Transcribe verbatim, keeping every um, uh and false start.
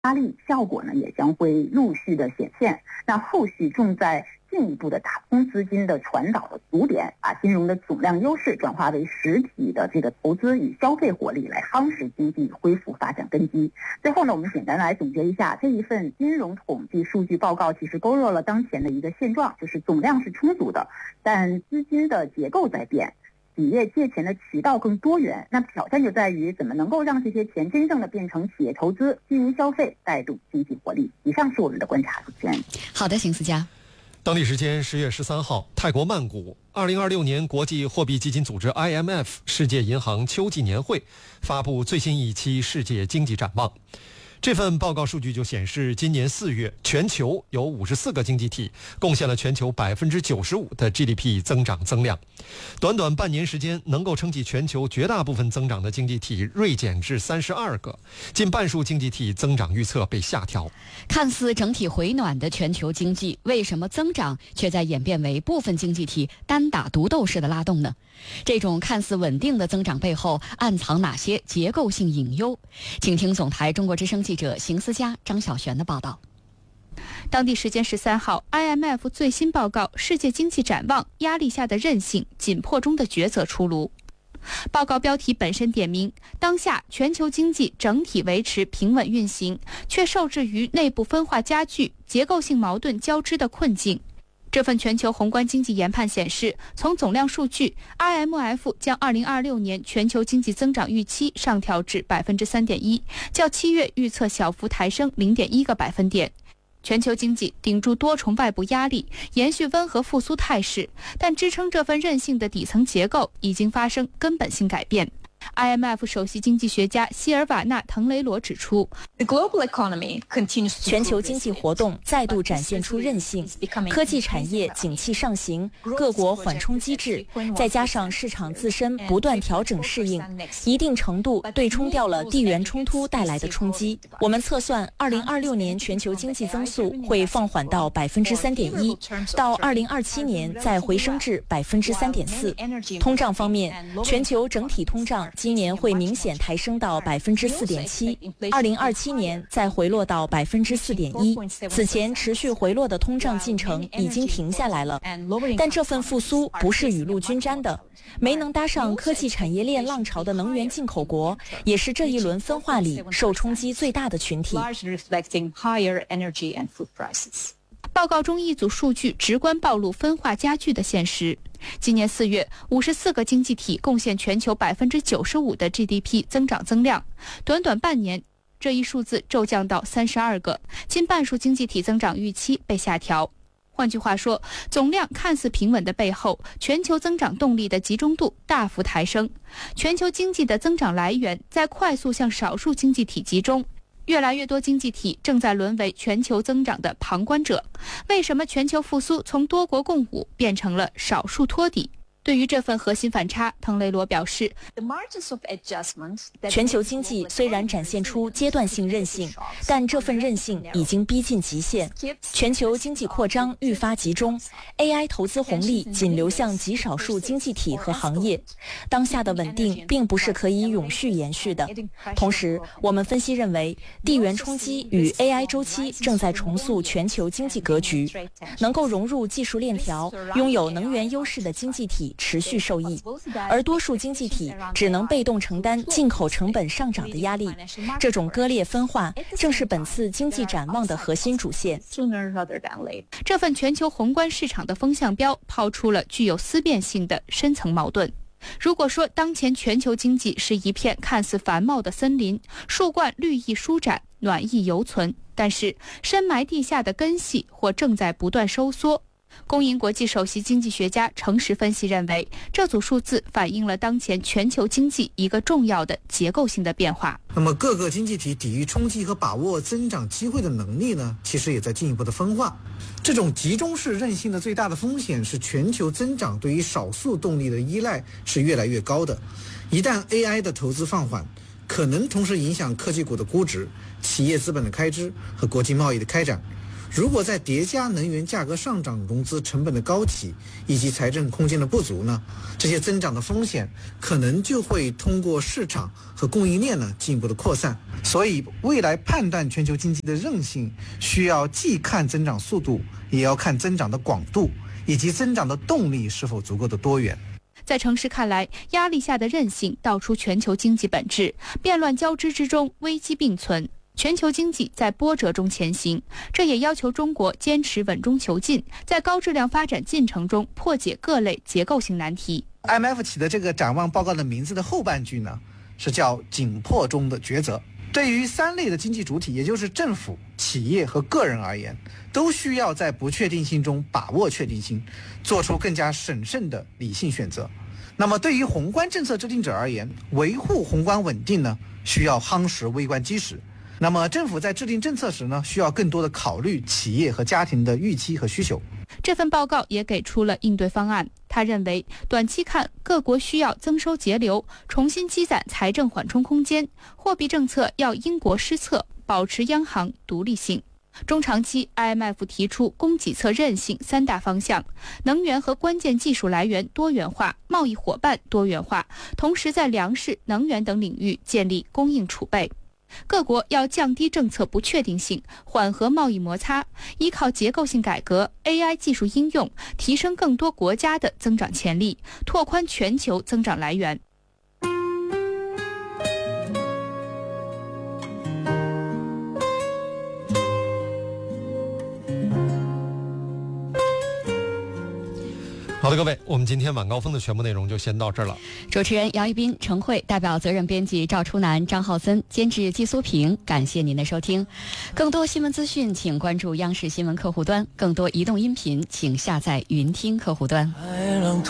压力效果呢也将会陆续的显现。那后续重在进一步的打通资金的传导的阻点，把金融的总量优势转化为实体的这个投资与消费活力，来夯实经济恢复发展根基。最后呢，我们简单来总结一下，这一份金融统计数据报告其实勾勒了当前的一个现状，就是总量是充足的，但资金的结构在变，企业借钱的渠道更多元，那挑战就在于怎么能够让这些钱真正的变成企业投资、金融消费，带动经济活力。以上是我们的观察，主持人。 好的，邢思佳。 当地时间十月十三号，泰国曼谷，二零二六年国际货币基金组织 I M F 世界银行秋季年会发布最新一期世界经济展望。这份报告数据就显示，今年四月，全球有五十四个经济体贡献了全球百分之九十五的 G D P 增长增量。短短半年时间，能够撑起全球绝大部分增长的经济体锐减至三十二个，近半数经济体增长预测被下调。 看似整体回暖的全球经济，为什么增长却在演变为部分经济体单打独斗式的拉动呢？这种看似稳定的增长背后，暗藏哪些结构性隐忧？请听总台中国之声记者邢思佳、张晓璇的报道。 当地时间十三号 ，I M F 最新报告《世界经济展望：压力下的韧性，紧迫中的抉择》出炉。报告标题本身点明，当下全球经济整体维持平稳运行，却受制于内部分化加剧、结构性矛盾交织的困境。这份全球宏观经济研判显示，从总量数据 ，I M F 将二零二六年全球经济增长预期上调至 百分之三点一， 较七月预测小幅抬升 零点一个百分点。全球经济顶住多重外部压力，延续温和复苏态势，但支撑这份韧性的底层结构已经发生根本性改变。I M F 首席经济学家希尔瓦纳·滕雷罗指出， 全球经济活动再度展现出韧性，科技产业景气上行，各国缓冲机制，再加上市场自身不断调整适应，一定程度对冲掉了地缘冲突带来的冲击。我们测算，二零二六年全球经济增速会放缓到百分之三点一，到二零二七年再回升至百分之三点四。通胀方面，全球整体通胀今年会明显抬升到百分之四点七，二零二七年再回落到百分之四点一。此前持续回落的通胀进程已经停下来了，但这份复苏不是雨露均沾的。没能搭上科技产业链浪潮的能源进口国，也是这一轮分化里受冲击最大的群体。 报告中一组数据直观暴露分化加剧的现实。今年四月，五十四个经济体贡献全球百分之九十五的 G D P 增长增量，短短半年，这一数字骤降到三十二个，近半数经济体增长预期被下调。换句话说，总量看似平稳的背后，全球增长动力的集中度大幅抬升，全球经济的增长来源在快速向少数经济体集中。越来越多经济体正在沦为全球增长的旁观者。为什么全球复苏从多国共舞变成了少数托底？对于这份核心反差，滕雷罗表示， 全球经济虽然展现出阶段性韧性，但这份韧性已经逼近极限。全球经济扩张愈发集中， A I 投资红利仅流向极少数经济体和行业。当下的稳定并不是可以永续延续的。同时，我们分析认为，地缘冲击与 A I 周期正在重塑全球经济格局，能够融入技术链条、拥有能源优势的经济体持续受益，而多数经济体只能被动承担进口成本上涨的压力。这种割裂分化正是本次经济展望的核心主线。 这份全球宏观市场的风向标抛出了具有思辨性的深层矛盾。如果说当前全球经济是一片看似繁茂的森林，树冠绿意舒展，暖意犹存，但是深埋地下的根系或正在不断收缩。公银国际首席经济学家程实分析认为，这组数字反映了当前全球经济一个重要的结构性的变化。 那么各个经济体抵御冲击和把握增长机会的能力呢，其实也在进一步的分化。这种集中式韧性的最大的风险是全球增长对于少数动力的依赖是越来越高的。一旦 A I 的投资放缓，可能同时影响科技股的估值、企业资本的开支和国际贸易的开展。 如果再叠加能源价格上涨、融资成本的高企以及财政空间的不足呢，这些增长的风险可能就会通过市场和供应链呢进一步的扩散。所以未来判断全球经济的韧性，需要既看增长速度，也要看增长的广度，以及增长的动力是否足够的多元。 在程实看来，压力下的韧性道出全球经济本质，变乱交织之中，危机并存。全球经济在波折中前行，这也要求中国坚持稳中求进，在高质量发展进程中破解各类结构性难题。 I M F 起的这个展望报告的名字的后半句呢，是叫紧迫中的抉择。对于三类的经济主体，也就是政府、企业和个人而言，都需要在不确定性中把握确定性，做出更加审慎的理性选择。那么对于宏观政策制定者而言，维护宏观稳定呢，需要夯实微观基石。那么政府在制定政策时呢，需要更多的考虑企业和家庭的预期和需求。 这份报告也给出了应对方案。他认为，短期看，各国需要增收节流，重新积攒财政缓冲空间；货币政策要因国施策，保持央行独立性。中长期 I M F 提出供给侧韧性三大方向，能源和关键技术来源多元化，贸易伙伴多元化，同时在粮食、能源等领域建立供应储备。各国要降低政策不确定性，缓和贸易摩擦，依靠结构性改革、A I 技术应用，提升更多国家的增长潜力，拓宽全球增长来源。 好的，各位，我们今天晚高峰的全部内容就先到这儿了。 主持人杨一斌、程慧，代表责任编辑赵初南、张浩森，监制季苏平，感谢您的收听。更多新闻资讯，请关注央视新闻客户端；更多移动音频，请下载云听客户端。